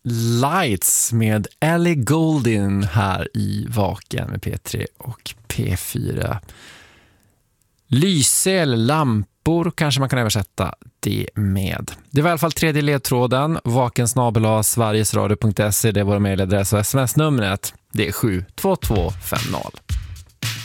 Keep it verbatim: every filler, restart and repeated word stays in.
Lights med Ellie Goulding här i Vaken med P tre och P fyra. Lyse eller lampor kanske man kan översätta det med. Det var i alla fall tredje ledtråden. Vaken snabel-a sverigesradio punkt se, det är vår mejladress och sms-numret. Det är sju två två fem noll.